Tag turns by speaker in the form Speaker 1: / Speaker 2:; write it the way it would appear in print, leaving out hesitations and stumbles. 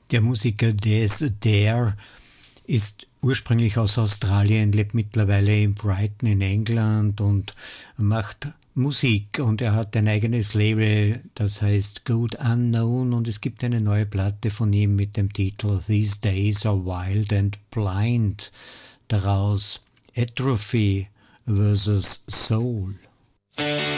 Speaker 1: Der Musiker Des Dare ist ursprünglich aus Australien, lebt mittlerweile in Brighton in England und macht Musik, und er hat ein eigenes Label, das heißt Good Unknown, und es gibt eine neue Platte von ihm mit dem Titel These Days Are Wild and Blind, daraus Atrophy versus Soul.